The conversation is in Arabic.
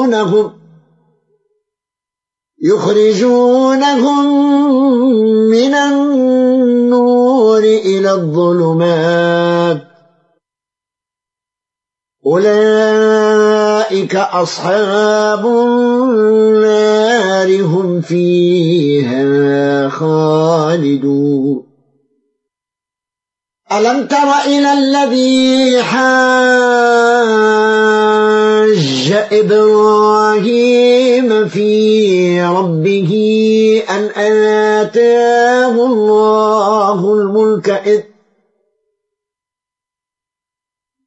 يخرجونهم من النور إلى الظلمات أولئك أصحاب النار هم فيها خالدون ألم تر إلى الذي حاج إبراهيم في ربه أن آتاه الله الملك إذ